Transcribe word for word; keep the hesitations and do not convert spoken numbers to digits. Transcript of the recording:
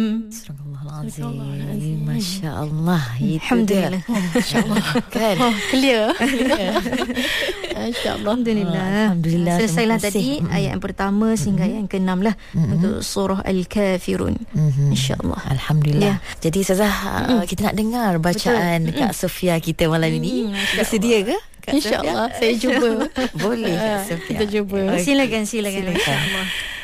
Astagfirullahalazim. Masya-Allah. Alhamdulillah. Masya-Allah. Kan? Clear. Masya-Allah. Alhamdulillah. Alhamdulillah. Selesailah tadi mm-hmm. ayat yang pertama sehingga ayat yang keenam lah mm-hmm. untuk surah Al-Kafirun. Mm-hmm. Insya-Allah. Alhamdulillah. Ya. Jadi Ustazah mm-hmm. kita nak dengar bacaan Betul. Kak Sofia kita malam ini. Mm, Bersedia ke? InsyaAllah saya cuba. Boleh Kak Sofia. Kita cuba. Okay. Silakan, silakan. Silakan.